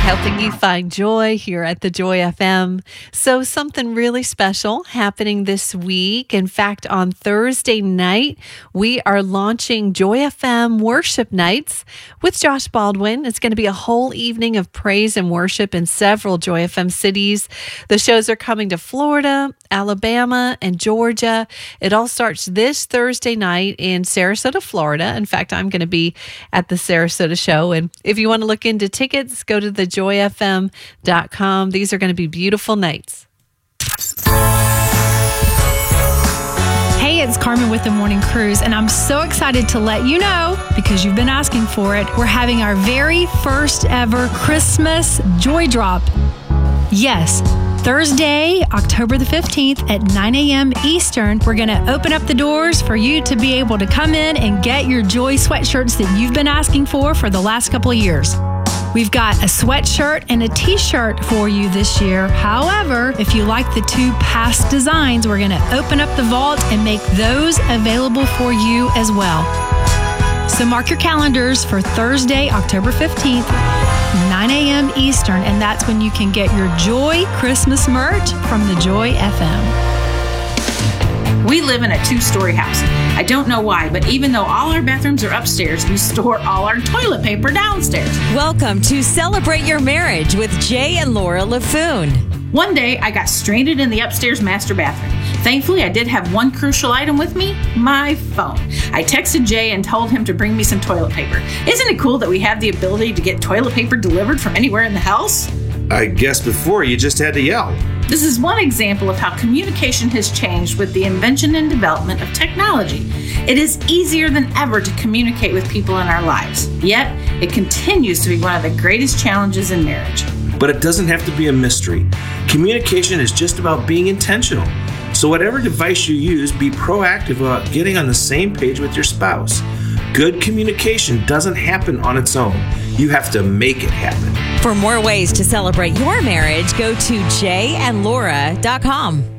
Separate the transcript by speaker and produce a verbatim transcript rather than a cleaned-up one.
Speaker 1: helping you find joy here at the Joy F M. So something really special happening this week. In fact, on Thursday night, we are launching Joy F M Worship Nights with Josh Baldwin. It's going to be a whole evening of praise and worship in several Joy F M cities. The shows are coming to Florida, Alabama, and Georgia. It all starts this Thursday night in Sarasota, Florida. In fact, I'm going to be at the Sarasota show. And if you want to look into tickets, go to the joy f m dot com. These are going to be beautiful nights.
Speaker 2: Hey, it's Carmen with the Morning Cruise, and I'm so excited to let you know, because you've been asking for it, we're having our very first ever Christmas Joy Drop. Yes, Thursday, October the fifteenth at nine a.m. Eastern, we're going to open up the doors for you to be able to come in and get your Joy sweatshirts that you've been asking for for the last couple of years. We've got a sweatshirt and a t-shirt for you this year. However, if you like the two past designs, we're going to open up the vault and make those available for you as well. So mark your calendars for Thursday, October fifteenth, nine a.m. Eastern, and that's when you can get your Joy Christmas merch from the Joy F M.
Speaker 3: We live in a two-story house. I don't know why, but even though all our bathrooms are upstairs, we store all our toilet paper downstairs.
Speaker 4: Welcome to Celebrate Your Marriage with Jay and Laura LaFoon.
Speaker 3: One day, I got stranded in the upstairs master bathroom. Thankfully, I did have one crucial item with me, my phone. I texted Jay and told him to bring me some toilet paper. Isn't it cool that we have the ability to get toilet paper delivered from anywhere in the house?
Speaker 5: I guess before you just had to yell.
Speaker 3: This is one example of how communication has changed with the invention and development of technology. It is easier than ever to communicate with people in our lives. Yet, it continues to be one of the greatest challenges in marriage.
Speaker 5: But it doesn't have to be a mystery. Communication is just about being intentional. So whatever device you use, be proactive about getting on the same page with your spouse. Good communication doesn't happen on its own. You have to make it happen.
Speaker 4: For more ways to celebrate your marriage, go to jay and laura dot com.